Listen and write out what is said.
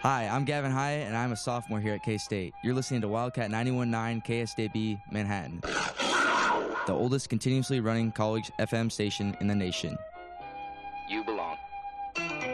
Hi, I'm Gavin Hyatt, and I'm a sophomore here at K-State. You're listening to Wildcat 91.9 KSDB Manhattan, the oldest continuously running college FM station in the nation. You belong.